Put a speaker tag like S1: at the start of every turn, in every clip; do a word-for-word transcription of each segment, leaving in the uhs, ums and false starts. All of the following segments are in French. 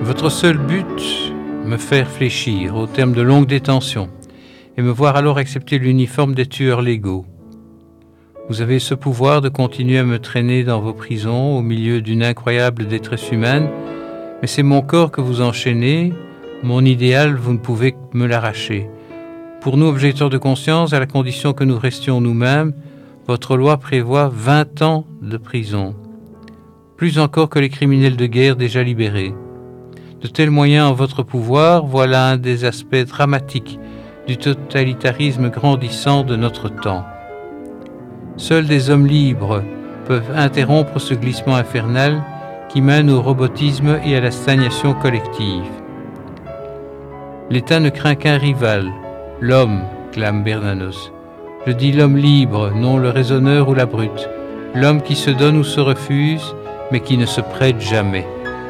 S1: Votre seul but, me faire fléchir au terme de longues détentions et me voir alors accepter l'uniforme des tueurs légaux. Vous avez ce pouvoir de continuer à me traîner dans vos prisons au milieu d'une incroyable détresse humaine, mais c'est mon corps que vous enchaînez, mon idéal, vous ne pouvez me l'arracher. Pour nous, objecteurs de conscience, à la condition que nous restions nous-mêmes, votre loi prévoit vingt ans de prison, plus encore que les criminels de guerre déjà libérés. De tels moyens en votre pouvoir, voilà un des aspects dramatiques du totalitarisme grandissant de notre temps. Seuls des hommes libres peuvent interrompre ce glissement infernal qui mène au robotisme et à la stagnation collective. L'État ne craint qu'un rival, l'homme, clame Bernanos. Je dis l'homme libre, non le raisonneur ou la brute, l'homme qui se donne ou se refuse, mais qui ne se prête jamais.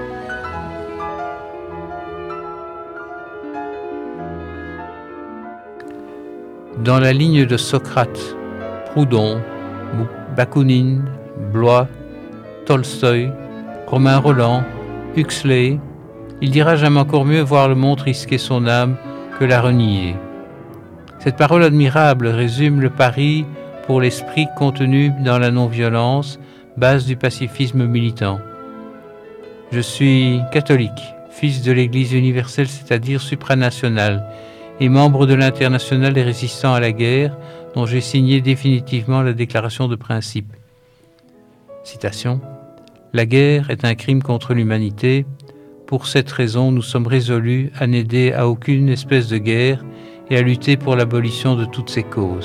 S1: Dans la ligne de Socrate, Proudhon, Bakounine, Blois, Tolstoï, Romain Rolland, Huxley, il dira jamais encore mieux voir le monde risquer son âme que la renier. Cette parole admirable résume le pari pour l'esprit contenu dans la non-violence, base du pacifisme militant. Je suis catholique, fils de l'Église universelle, c'est-à-dire supranationale, et membre de l'Internationale des résistants à la guerre, dont j'ai signé définitivement la déclaration de principe. Citation. La guerre est un crime contre l'humanité. Pour cette raison, nous sommes résolus à n'aider à aucune espèce de guerre et à lutter pour l'abolition de toutes ses causes.